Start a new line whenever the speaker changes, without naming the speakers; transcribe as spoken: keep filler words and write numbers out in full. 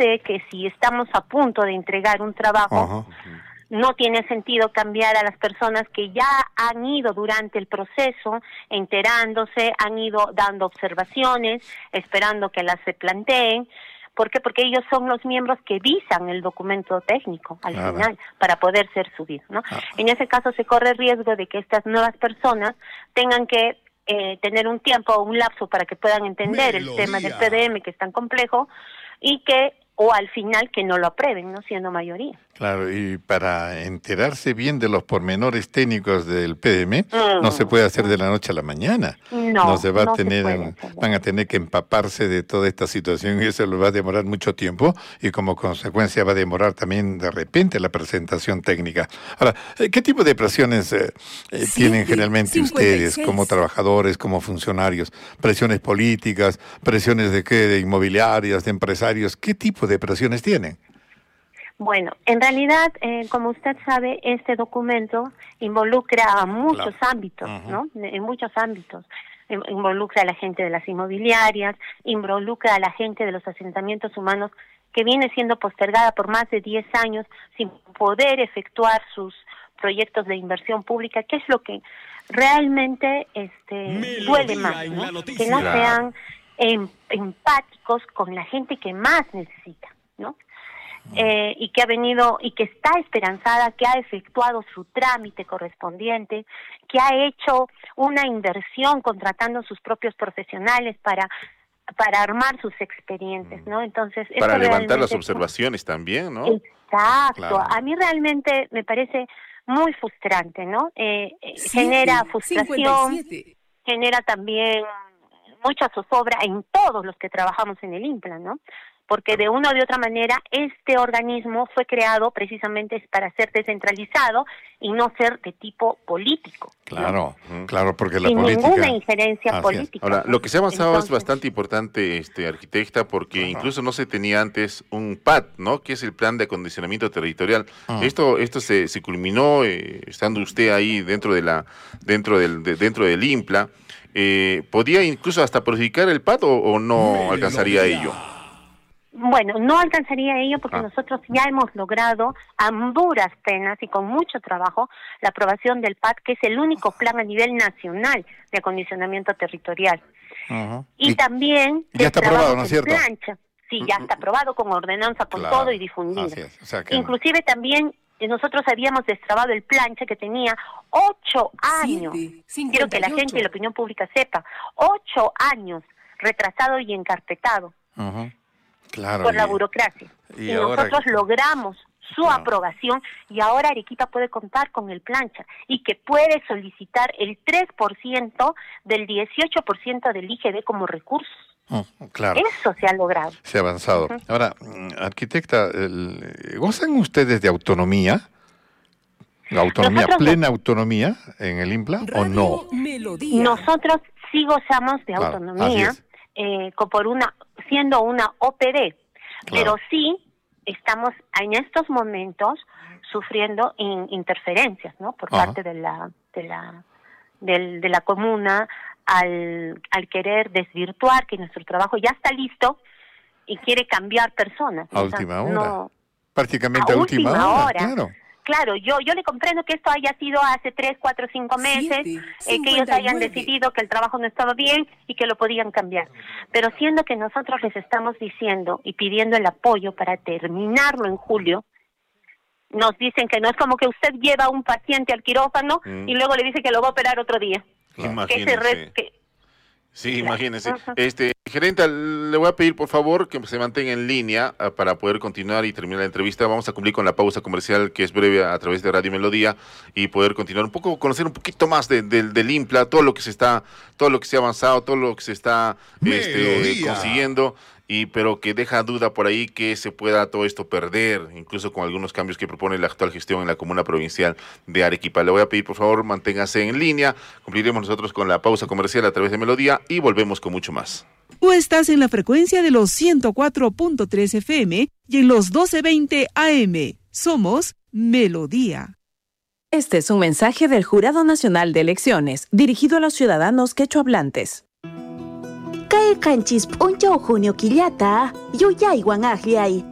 sé que si estamos a punto de entregar un trabajo,
Ajá.
no tiene sentido cambiar a las personas que ya han ido durante el proceso enterándose, han ido dando observaciones, esperando que las se planteen. ¿Por qué? Porque ellos son los miembros que visan el documento técnico al
Claro.
final para poder ser subido, ¿no?
Ah.
En ese caso se corre el riesgo de que estas nuevas personas tengan que eh, tener un tiempo o un lapso para que puedan entender
Melodía.
el tema del P D M, que es tan complejo, y que, o al final que no lo aprueben, ¿no? Siendo mayoría.
Claro, y para enterarse bien de los pormenores técnicos del P D M,
Mm.
no se puede hacer de la noche a la mañana.
No,
se va
no
a
se
tener,
puede hacer.
van a tener que empaparse de toda esta situación y eso les va a demorar mucho tiempo y como consecuencia va a demorar también de repente la presentación técnica. Ahora, eh, ¿qué tipo de presiones eh, eh, tienen generalmente
cincuenta y
ustedes
seis.
como trabajadores, como funcionarios? ¿Presiones políticas, presiones de qué, de inmobiliarias, de empresarios? ¿Qué tipo de presiones tienen?
Bueno, en realidad, eh, como usted sabe, este documento involucra a muchos
Claro.
ámbitos,
Ujú.
¿no? En muchos ámbitos. In- Involucra a la gente de las inmobiliarias, involucra a la gente de los asentamientos humanos, que viene siendo postergada por más de diez años sin poder efectuar sus proyectos de inversión pública, que es lo que realmente este,
Melodía
duele más,
en
¿no?
la noticia.
Que no
Claro.
sean em- empáticos con la gente que más necesita, ¿no? Eh, y que ha venido y que está esperanzada, que ha efectuado su trámite correspondiente, que ha hecho una inversión contratando sus propios profesionales para para armar sus expedientes, ¿no? Entonces esto
Para levantar las
realmente-
observaciones también, ¿no?
Exacto.
Claro.
A mí realmente me parece muy frustrante, ¿no? Eh, eh,
Siete,
genera frustración,
cincuenta y siete.
genera también mucha zozobra en todos los que trabajamos en el INPLA, ¿no? Porque de una o de otra manera este organismo fue creado precisamente para ser descentralizado y no ser de tipo político. ¿no?
Claro,
Ujú.
claro, porque la
Sin
política...
ninguna injerencia
Así es.
política.
Ahora,
¿no?
lo que se ha avanzado
Entonces,
es bastante importante, este arquitecta, porque
Claro.
incluso no se tenía antes un P A T, ¿no? Que es el Plan de Acondicionamiento Territorial.
Ah.
Esto, esto se, se culminó eh, estando usted ahí dentro de la, dentro del, de- dentro del INPLA. Eh, ¿Podía incluso hasta perjudicar el P A T o, o no
Melodía.
alcanzaría ello?
Bueno, no alcanzaría ello porque
Ah.
nosotros ya hemos logrado a duras penas y con mucho trabajo la aprobación del P A T, que es el único plan a nivel nacional de acondicionamiento territorial.
Ajá.
Y,
Y-
también
ya está aprobado, ¿no es
destrabamos
cierto?
en plancha. Sí, ya está aprobado con ordenanza, con
Claro,
todo y difundido.
así es, o sea que-
Inclusive también eh, nosotros habíamos destrabado el plancha que tenía ocho años.
Siete,
Quiero que la
cincuenta y ocho.
gente y la opinión pública sepa, ocho años retrasado y encarpetado
Ajá. Claro.
por la
y-
burocracia.
y
Y,
ahora-
nosotros logramos su
Claro.
aprobación y ahora Arequipa puede contar con el plancha y que puede solicitar el tres por ciento del dieciocho por ciento del I G B como recurso.
Ah, claro.
Eso se ha logrado.
Se ha avanzado. Ahora, mm, arquitecta, el- ¿gozan ustedes de autonomía? ¿La autonomía,
Nosotros no.
plena autonomía en el INPLA o no?
Radio Melodía.
Nosotros sí gozamos de
Claro,
autonomía,
así
eh, co- por una, siendo una O P D,
Claro.
pero sí estamos en estos momentos sufriendo in- interferencias, ¿no? Por
Ajá.
parte de la de la del- de la comuna al al querer desvirtuar que nuestro trabajo ya está listo y quiere cambiar personas.
A
O sea,
última hora.
no-
Prácticamente a,
a
última,
última
hora,
hora.
claro.
Claro, yo yo le comprendo que esto haya sido hace tres, cuatro, cinco meses,
Siete,
eh, que ellos hayan
cincuenta y nueve.
decidido que el trabajo no estaba bien y que lo podían cambiar. Pero siendo que nosotros les estamos diciendo y pidiendo el apoyo para terminarlo en julio, nos dicen que no es como que usted lleva a un paciente al quirófano
Mm.
y luego le dice que lo va a operar otro día.
Claro.
Que ese re-
Imagínese.
que-
Sí, imagínese.
Ajá.
Este, gerente, le voy a pedir por favor que se mantenga en línea ah, para poder continuar y terminar la entrevista. Vamos a cumplir con la pausa comercial que es breve a través de Radio Melodía y poder continuar un poco, conocer un poquito más de, de- del INPLA, todo lo que se está, todo lo que se ha avanzado, todo lo que se está este,
Melodía.
consiguiendo. Y pero que deja duda por ahí que se pueda todo esto perder, incluso con algunos cambios que propone la actual gestión en la comuna provincial de Arequipa. Le voy a pedir, por favor, manténgase en línea. Cumpliremos nosotros con la pausa comercial a través de Melodía y volvemos con mucho más.
Tú estás en la frecuencia de los ciento cuatro punto tres F M y en los doce veinte A M. Somos Melodía.
Este es un mensaje del Jurado Nacional de Elecciones, dirigido a los ciudadanos quechohablantes.
Kay kanchis p'unchaw junio killata, yuyaywan akllayay.